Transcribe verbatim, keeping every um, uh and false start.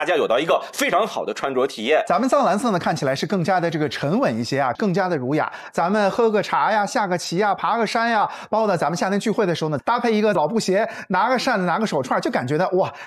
大家有到一个非常好的穿着体验。 咱们藏蓝色呢，看起来是更加的这个沉稳一些啊，更加的儒雅。咱们喝个茶呀，下个棋呀，爬个山呀，包括咱们夏天聚会的时候呢，搭配一个老布鞋，拿个扇子，拿个手串，就感觉到哇，